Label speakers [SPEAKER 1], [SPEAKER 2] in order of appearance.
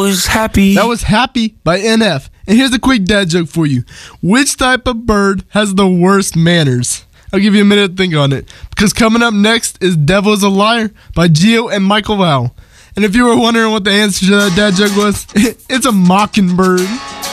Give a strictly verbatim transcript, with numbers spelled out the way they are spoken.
[SPEAKER 1] was happy.
[SPEAKER 2] That was Happy by N F. And here's a quick dad joke for you. Which type of bird has the worst manners? I'll give you a minute to think on it. Because coming up next is Devil's a Liar by Gio and Michael Val. And if you were wondering what the answer to that dad joke was, it's a mockingbird.